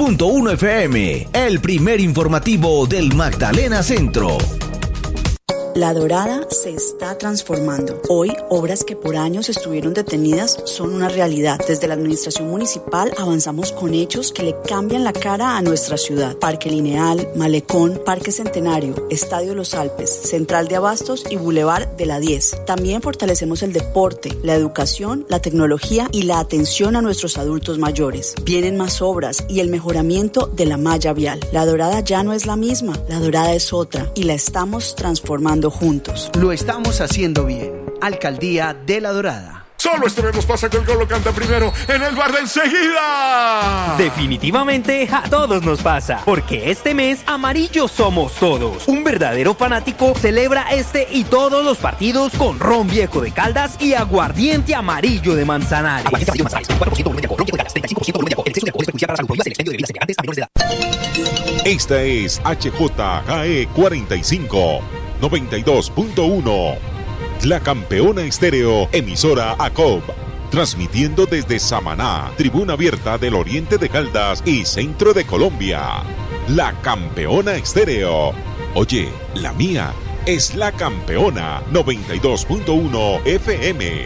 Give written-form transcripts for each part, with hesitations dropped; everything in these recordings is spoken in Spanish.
92.1 FM, el primer informativo del Magdalena Centro. La Dorada se está transformando. Hoy, obras que por años estuvieron detenidas son una realidad. Desde la administración municipal avanzamos con hechos que le cambian la cara a nuestra ciudad. Parque Lineal, Malecón, Parque Centenario, Estadio Los Alpes, Central de Abastos y Boulevard de la 10. También fortalecemos el deporte, la educación, la tecnología y la atención a nuestros adultos mayores. Vienen más obras y el mejoramiento de la malla vial. La Dorada ya no es la misma, la Dorada es otra y la estamos transformando juntos. Lo estamos haciendo bien. Alcaldía de La Dorada. Solo esta vez nos pasa que el gol lo canta primero en el bar de enseguida. Definitivamente a todos nos pasa, porque este mes amarillos somos todos. Un verdadero fanático celebra este y todos los partidos con ron viejo de Caldas y aguardiente amarillo de Manzanares. Aguardiente amarillo de Manzanares, 4% volumen de alcohol, ron viejo de Caldas, 35% volumen de alcohol. El exceso de alcohol es perjudicial para la salud. Prohíbas el expendio de bebidas embriagantes a menores de edad. Esta es HJGE 45 92.1, La Campeona Estéreo, emisora ACOB, transmitiendo desde Samaná, tribuna abierta del oriente de Caldas y centro de Colombia. La Campeona Estéreo. Oye, la mía es La Campeona 92.1 FM.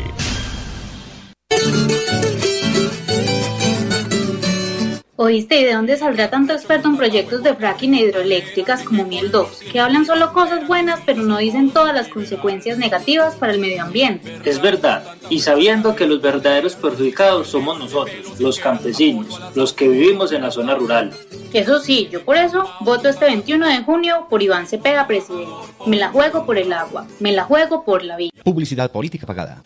¿Oíste? ¿Y de dónde saldrá tanto experto en proyectos de fracking e hidroeléctricas como Miel 2, que hablan solo cosas buenas pero no dicen todas las consecuencias negativas para el medio ambiente? Es verdad, y sabiendo que los verdaderos perjudicados somos nosotros, los campesinos, los que vivimos en la zona rural. Eso sí, yo por eso voto este 21 de junio por Iván Cepeda presidente. Me la juego por el agua, me la juego por la vida. Publicidad política pagada.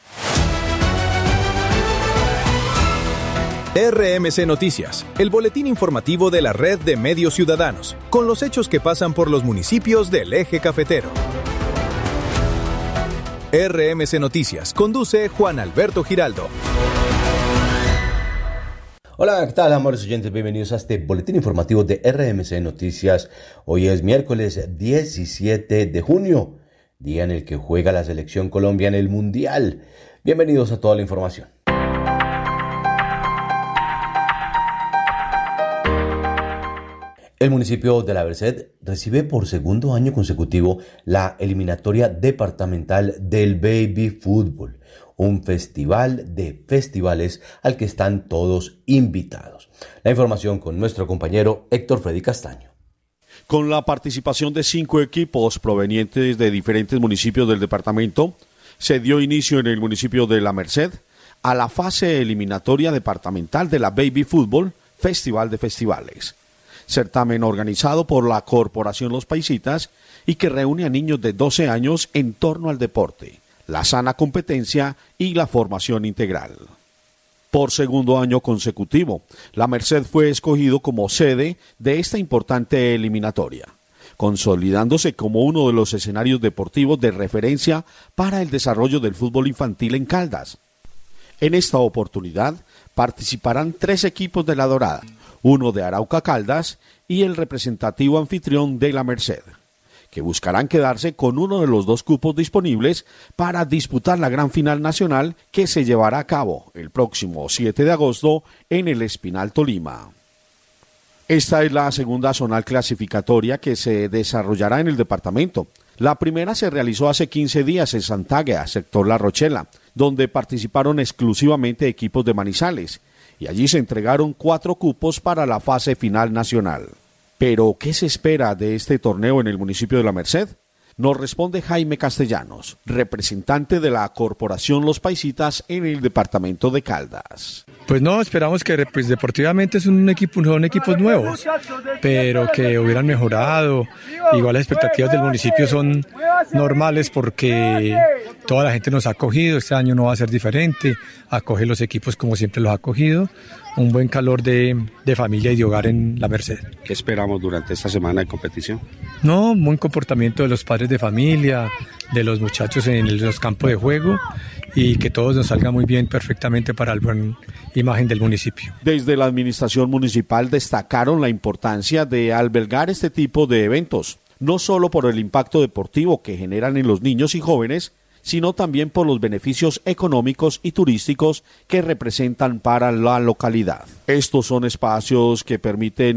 RMC Noticias, el boletín informativo de la red de medios ciudadanos, con los hechos que pasan por los municipios del eje cafetero. RMC Noticias, conduce Juan Alberto Giraldo. Hola, ¿qué tal, amores oyentes? Bienvenidos a este boletín informativo de RMC Noticias. Hoy es miércoles 17 de junio, día en el que juega la selección Colombia en el Mundial. Bienvenidos a toda la información. El municipio de La Merced recibe por segundo año consecutivo la eliminatoria departamental del Baby Fútbol, un festival de festivales al que están todos invitados. La información con nuestro compañero Héctor Freddy Castaño. Con la participación de 5 equipos provenientes de diferentes municipios del departamento, se dio inicio en el municipio de La Merced a la fase eliminatoria departamental de la Baby Fútbol, Festival de Festivales. Certamen organizado por la Corporación Los Paisitas y que reúne a niños de 12 años en torno al deporte, la sana competencia y la formación integral. Por segundo año consecutivo, La Merced fue escogido como sede de esta importante eliminatoria, consolidándose como uno de los escenarios deportivos de referencia para el desarrollo del fútbol infantil en Caldas. En esta oportunidad participarán 3 equipos de La Dorada, uno de Arauca Caldas y el representativo anfitrión de La Merced, que buscarán quedarse con uno de los 2 cupos disponibles para disputar la gran final nacional que se llevará a cabo el próximo 7 de agosto en el Espinal Tolima. Esta es la segunda zonal clasificatoria que se desarrollará en el departamento. La primera se realizó hace 15 días en Santágueda, sector La Rochela, donde participaron exclusivamente equipos de Manizales, y allí se entregaron 4 cupos para la fase final nacional. Pero, ¿qué se espera de este torneo en el municipio de La Merced? Nos responde Jaime Castellanos, representante de la Corporación Los Paisitas en el departamento de Caldas. Pues no, esperamos que deportivamente son equipos nuevos, pero que hubieran mejorado. Igual las expectativas del municipio son normales porque toda la gente nos ha acogido, este año no va a ser diferente, acoge los equipos como siempre los ha acogido, un buen calor de familia y de hogar en La Merced. ¿Qué esperamos durante esta semana de competición? No, un buen comportamiento de los padres de familia, de los muchachos en los campos de juego y que todos nos salga muy bien perfectamente para la buena imagen del municipio. Desde la administración municipal destacaron la importancia de albergar este tipo de eventos, no solo por el impacto deportivo que generan en los niños y jóvenes, sino también por los beneficios económicos y turísticos que representan para la localidad. Estos son espacios que permiten